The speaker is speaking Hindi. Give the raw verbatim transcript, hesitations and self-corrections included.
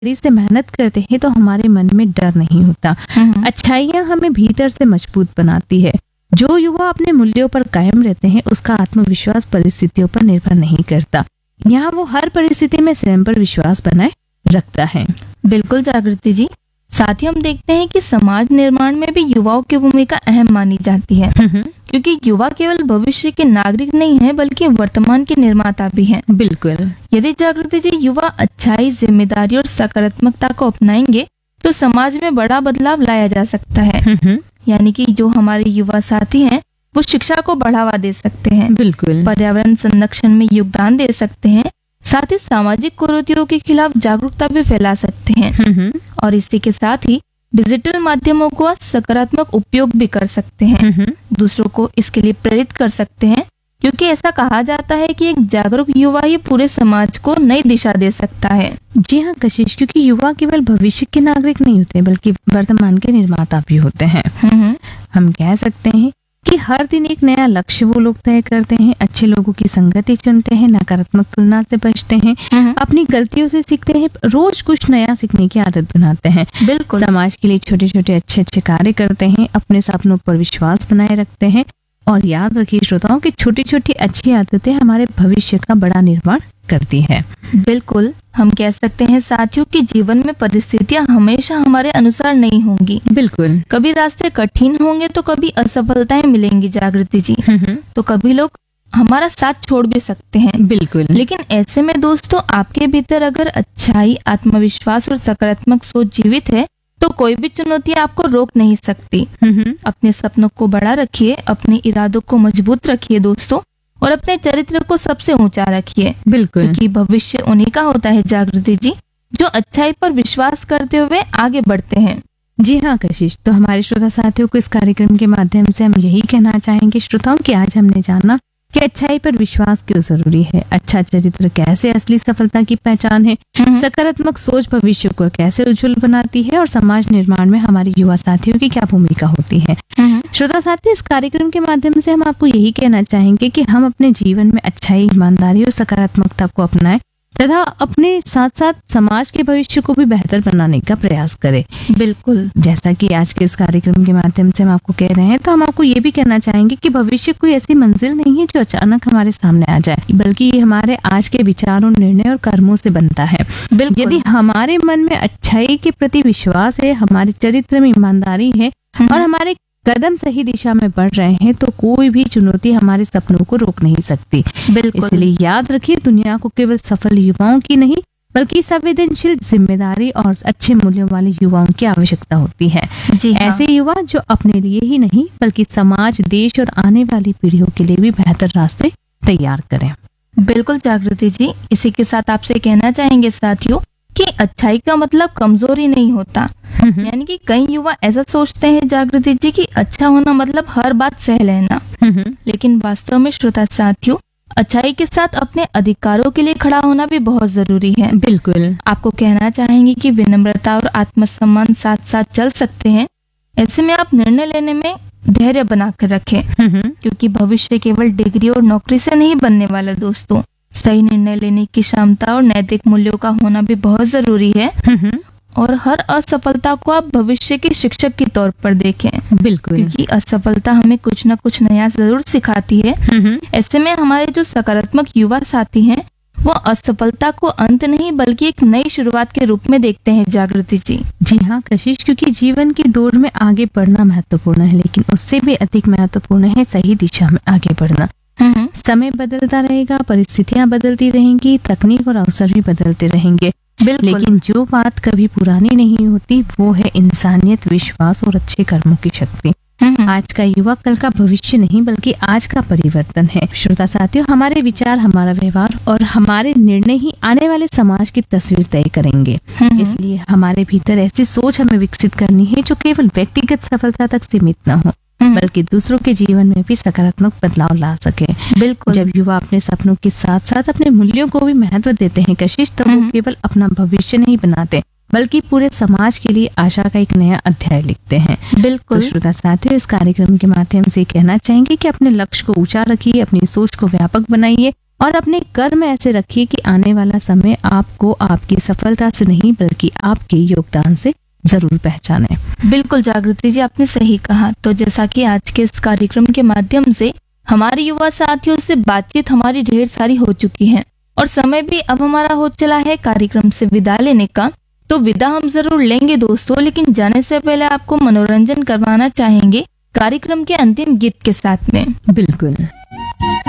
कड़ी से मेहनत करते हैं तो हमारे मन में डर नहीं होता। अच्छाइयाँ हमें भीतर से मजबूत बनाती है। जो युवा अपने मूल्यों पर कायम रहते हैं उसका आत्मविश्वास परिस्थितियों पर निर्भर नहीं करता। यहाँ वो हर परिस्थिति में स्वयं पर विश्वास बनाए रखता है। बिल्कुल जागृति जी, साथ ही हम देखते हैं कि समाज निर्माण में भी युवाओं की भूमिका अहम मानी जाती है, क्योंकि युवा केवल भविष्य के नागरिक नहीं है बल्कि वर्तमान के निर्माता भी हैं। बिल्कुल। यदि जागृति जी युवा अच्छाई, जिम्मेदारी और सकारात्मकता को अपनाएंगे तो समाज में बड़ा बदलाव लाया जा सकता है। यानी कि जो हमारे युवा साथी हैं वो शिक्षा को बढ़ावा दे सकते हैं, बिल्कुल, पर्यावरण संरक्षण में योगदान दे सकते हैं, साथ ही सामाजिक कुरीतियों के खिलाफ जागरूकता भी फैला सकते हैं और इसी के साथ ही डिजिटल माध्यमों को सकारात्मक उपयोग भी कर सकते हैं। दूसरों को इसके लिए प्रेरित कर सकते हैं, क्योंकि ऐसा कहा जाता है कि एक जागरूक युवा ही पूरे समाज को नई दिशा दे सकता है। जी हाँ कशिश, क्योंकि युवा केवल भविष्य के नागरिक नहीं होते बल्कि वर्तमान के निर्माता भी होते हैं। हम कह सकते हैं कि हर दिन एक नया लक्ष्य वो लोग तय करते हैं, अच्छे लोगों की संगति चुनते हैं, नकारात्मक तुलना से बचते हैं, अपनी गलतियों से सीखते हैं, रोज कुछ नया सीखने की आदत बनाते हैं। बिल्कुल। समाज के लिए छोटे छोटे अच्छे अच्छे कार्य करते हैं, अपने सपनों पर विश्वास बनाए रखते हैं और याद रखिए श्रोताओं की छोटी छोटी अच्छी आदतें हमारे भविष्य का बड़ा निर्माण करती है। बिल्कुल, हम कह सकते हैं साथियों कि जीवन में परिस्थितियां हमेशा हमारे अनुसार नहीं होंगी। बिल्कुल, कभी रास्ते कठिन होंगे तो कभी असफलताएं मिलेंगी जागृति जी, तो कभी लोग हमारा साथ छोड़ भी सकते हैं। बिल्कुल, लेकिन ऐसे में दोस्तों आपके भीतर अगर अच्छाई, आत्मविश्वास और सकारात्मक सोच जीवित है तो कोई भी चुनौती आपको रोक नहीं सकती। अपने सपनों को बड़ा रखिए, अपने इरादों को मजबूत रखिए दोस्तों, और अपने चरित्र को सबसे ऊंचा रखिए। बिल्कुल, क्योंकि भविष्य उन्हीं का होता है जागृति जी, जो अच्छाई पर विश्वास करते हुए आगे बढ़ते हैं। जी हाँ कशिश, तो हमारे श्रोता साथियों को इस कार्यक्रम के माध्यम से हम यही कहना चाहेंगे श्रोताओं कि आज हमने जाना कि अच्छाई पर विश्वास क्यों जरूरी है, अच्छा चरित्र कैसे असली सफलता की पहचान है, सकारात्मक सोच भविष्य को कैसे उज्जवल बनाती है और समाज निर्माण में हमारे युवा साथियों की क्या भूमिका होती है। श्रोता साथी, इस कार्यक्रम के माध्यम से हम आपको यही कहना चाहेंगे कि हम अपने जीवन में अच्छाई, ईमानदारी और सकारात्मकता को अपनाएं तथा अपने साथ साथ समाज के भविष्य को भी बेहतर बनाने का प्रयास करें। बिल्कुल, जैसा कि आज के इस कार्यक्रम के माध्यम से हम आपको कह रहे हैं, तो हम आपको ये भी कहना चाहेंगे कि भविष्य कोई ऐसी मंजिल नहीं है जो अचानक हमारे सामने आ जाए, बल्कि ये हमारे आज के विचारों, निर्णय और कर्मों से बनता है। यदि हमारे मन में अच्छाई के प्रति विश्वास है, हमारे चरित्र में ईमानदारी है और हमारे कदम सही दिशा में बढ़ रहे हैं, तो कोई भी चुनौती हमारे सपनों को रोक नहीं सकती। बिल्कुल, इसलिए याद रखिए, दुनिया को केवल सफल युवाओं की नहीं बल्कि संवेदनशील, जिम्मेदारी और अच्छे मूल्यों वाले युवाओं की आवश्यकता होती है। जी हाँ। ऐसे युवा जो अपने लिए ही नहीं बल्कि समाज, देश और आने वाली पीढ़ियों के लिए भी बेहतर रास्ते तैयार करें। बिल्कुल जागृति जी, इसी के साथ आपसे कहना चाहेंगे साथियों कि अच्छाई का मतलब कमजोरी नहीं होता। यानी कि कई युवा ऐसा सोचते हैं जागृति जी कि अच्छा होना मतलब हर बात सह लेना, लेकिन वास्तव में श्रोता साथियों अच्छाई के साथ अपने अधिकारों के लिए खड़ा होना भी बहुत जरूरी है। बिल्कुल, आपको कहना चाहेंगे कि विनम्रता और आत्मसम्मान साथ साथ चल सकते हैं। ऐसे में आप निर्णय लेने में धैर्य बनाकर रखें, क्योंकि भविष्य केवल डिग्री और नौकरी से नहीं बनने वाला दोस्तों। सही निर्णय लेने की क्षमता और नैतिक मूल्यों का होना भी बहुत जरूरी है। और हर असफलता को आप भविष्य के शिक्षक के तौर पर देखें। बिल्कुल, क्योंकि असफलता हमें कुछ न कुछ नया जरूर सिखाती है। ऐसे में हमारे जो सकारात्मक युवा साथी हैं वो असफलता को अंत नहीं बल्कि एक नई शुरुआत के रूप में देखते हैं जागृति जी। जी हाँ कशिश, क्योंकि जीवन की दौड़ में आगे बढ़ना महत्वपूर्ण है, लेकिन उससे भी अधिक महत्वपूर्ण है सही दिशा में आगे बढ़ना। समय बदलता रहेगा, परिस्थितियां बदलती रहेंगी, तकनीक और अवसर भी बदलते रहेंगे, लेकिन जो बात कभी पुरानी नहीं होती वो है इंसानियत, विश्वास और अच्छे कर्मों की शक्ति। आज का युवा कल का भविष्य नहीं बल्कि आज का परिवर्तन है। श्रोता साथियों, हमारे विचार, हमारा व्यवहार और हमारे निर्णय ही आने वाले समाज की तस्वीर तय करेंगे। इसलिए हमारे भीतर ऐसी सोच हमें विकसित करनी है जो केवल व्यक्तिगत सफलता तक सीमित न हो बल्कि दूसरों के जीवन में भी सकारात्मक बदलाव ला सके। बिल्कुल, जब युवा अपने सपनों के साथ साथ अपने मूल्यों को भी महत्व देते हैं कशिश, तो वो केवल अपना भविष्य नहीं बनाते बल्कि पूरे समाज के लिए आशा का एक नया अध्याय लिखते हैं। बिल्कुल, तो श्रोता साथियों, इस कार्यक्रम के माध्यम से कहना चाहेंगे कि अपने लक्ष्य को ऊंचा रखिए, अपनी सोच को व्यापक बनाइए और अपने कर्म ऐसे रखिए कि आने वाला समय आपको आपकी सफलता से नहीं बल्कि आपके योगदान से जरूर पहचाने। बिल्कुल जागृति जी, आपने सही कहा। तो जैसा कि आज के इस कार्यक्रम के माध्यम से हमारे युवा साथियों से बातचीत हमारी ढेर सारी हो चुकी है और समय भी अब हमारा हो चला है कार्यक्रम से विदा लेने का। तो विदा हम जरूर लेंगे दोस्तों, लेकिन जाने से पहले आपको मनोरंजन करवाना चाहेंगे कार्यक्रम के अंतिम गीत के साथ में। बिल्कुल।